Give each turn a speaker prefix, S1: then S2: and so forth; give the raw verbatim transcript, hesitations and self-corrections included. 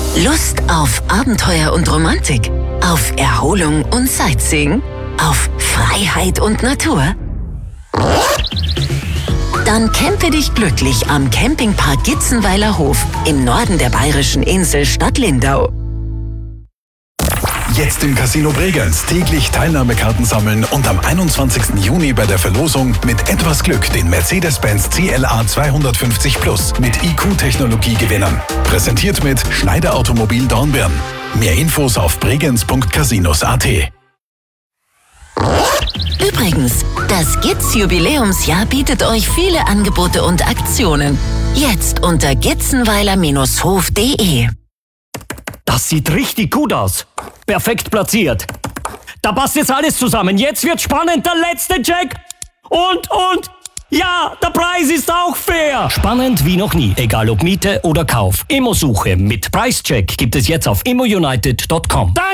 S1: Lust auf Abenteuer und Romantik? Auf Erholung und Sightseeing? Auf Freiheit und Natur? Dann campe dich glücklich am Campingpark Gitzenweiler Hof im Norden der bayerischen Insel Stadt Lindau.
S2: Jetzt im Casino Bregenz täglich Teilnahmekarten sammeln und am einundzwanzigsten Juni bei der Verlosung mit etwas Glück den Mercedes-Benz C L A zweihundertfünfzig Plus mit I Q-Technologie gewinnen. Präsentiert mit Schneider Automobil Dornbirn. Mehr Infos auf bregenz punkt casinos punkt at.
S1: Übrigens, das Gitz Jubiläumsjahr bietet euch viele Angebote und Aktionen. Jetzt unter gitzenweiler Bindestrich hof punkt de.
S3: Das sieht richtig gut aus. Perfekt platziert. Da passt jetzt alles zusammen. Jetzt wird spannend, der letzte Check. Und, und, ja, der Preis ist auch fair. Spannend wie noch nie, egal ob Miete oder Kauf. Immosuche mit Preischeck gibt es jetzt auf immo united punkt com.